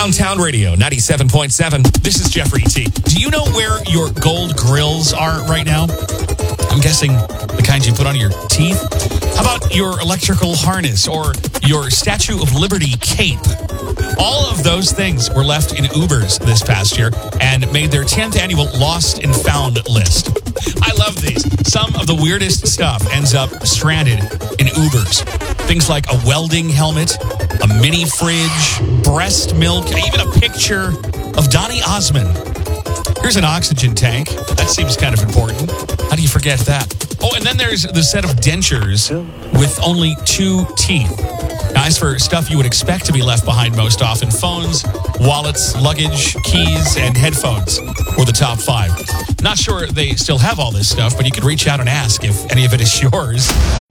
Downtown Radio, 97.7. This is Jeffrey T. Do you know where your gold grills are right now? I'm guessing the kinds you put on your teeth. How about your electrical harness or your Statue of Liberty cape? All of those things were left in Ubers this past year and made their 10th annual Lost and Found list. I love these. Some of the weirdest stuff ends up stranded in Ubers. Things like a welding helmet, a mini fridge, breast milk, even a picture of Donny Osmond. Here's an oxygen tank. That seems kind of important. How do you forget that? Oh, and then there's the set of dentures with only 2 teeth. Now, as for stuff you would expect to be left behind most often, phones, wallets, luggage, keys, and headphones were the top 5. Not sure they still have all this stuff, but you could reach out and ask if any of it is yours.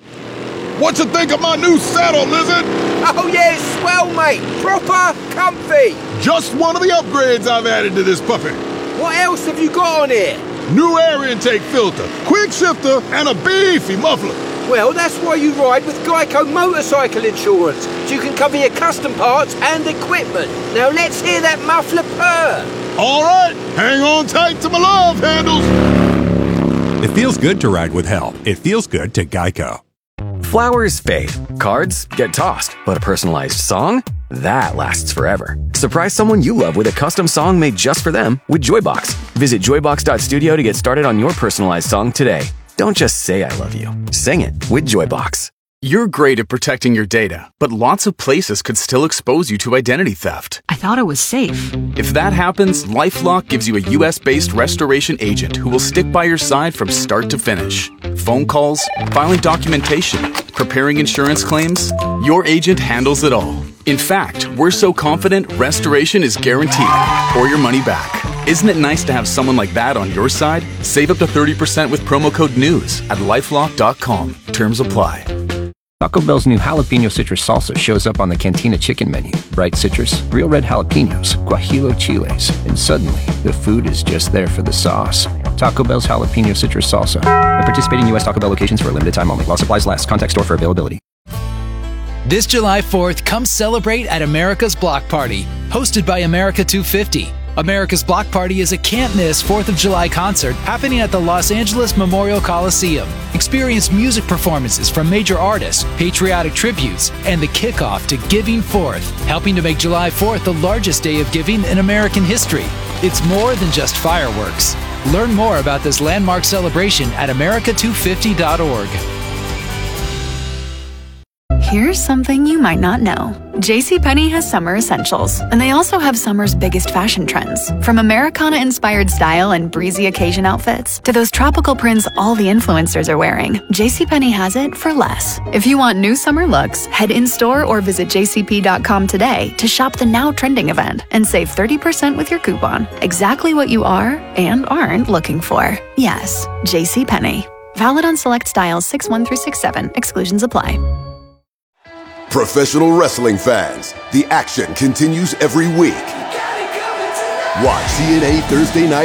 What you think of my new saddle, Lizard? Oh yeah, it's swell, mate. Proper comfy. Just one of the upgrades I've added to this puppy. What else have you got on here? New air intake filter, quick shifter, and a beefy muffler. Well, that's why you ride with Geico Motorcycle Insurance. So you can cover your custom parts and equipment. Now let's hear that muffler purr. All right, hang on tight to my love handles. It feels good to ride with help. It feels good to Geico. Flowers fade, cards get tossed, but a personalized song? That lasts forever. Surprise someone you love with a custom song made just for them with Joybox. Visit joybox.studio to get started on your personalized song today. Don't just say I love you. Sing it with Joybox. You're great at protecting your data, but lots of places could still expose you to identity theft. I thought it was safe. If that happens, LifeLock gives you a US-based restoration agent who will stick by your side from start to finish. Phone calls, filing documentation, preparing insurance claims, your agent handles it all. In fact, we're so confident restoration is guaranteed or your money back. Isn't it nice to have someone like that on your side? Save up to 30% with promo code NEWS at lifelock.com. Terms apply. Taco Bell's new jalapeno citrus salsa shows up on the Cantina chicken menu. Bright citrus, real red jalapenos, guajillo chiles, and suddenly the food is just there for the sauce. Taco Bell's jalapeno citrus salsa. At participating U.S. Taco Bell locations for a limited time only. While supplies last. Contact store for availability. This July 4th, come celebrate at America's Block Party, hosted by America 250. America's Block Party is a can't-miss 4th of July concert happening at the Los Angeles Memorial Coliseum. Experience music performances from major artists, patriotic tributes, and the kickoff to Giving Forth, helping to make July 4th the largest day of giving in American history. It's more than just fireworks. Learn more about this landmark celebration at america250.org. Here's something you might not know. JCPenney has summer essentials, and they also have summer's biggest fashion trends. From Americana-inspired style and breezy occasion outfits to those tropical prints all the influencers are wearing, JCPenney has it for less. If you want new summer looks, head in-store or visit jcp.com today to shop the now trending event and save 30% with your coupon. Exactly what you are and aren't looking for. Yes, JCPenney. Valid on select styles 6-1 through 6-7. Exclusions apply. Professional wrestling fans, the action continues every week. Watch TNA Thursday Night